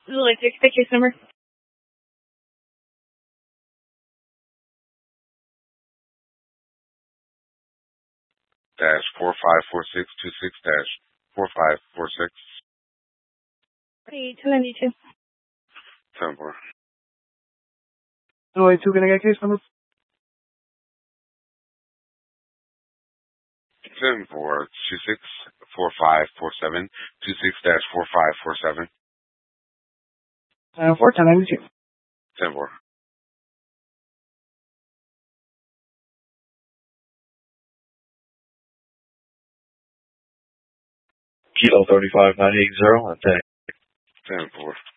Electric, the case number. Dash 454626 dash 4546. 292. 10-4. 2, can I get case number? 10-4, 264547 26-4547. 1092. 10-4. Kilo 35980 on 10. 10-4.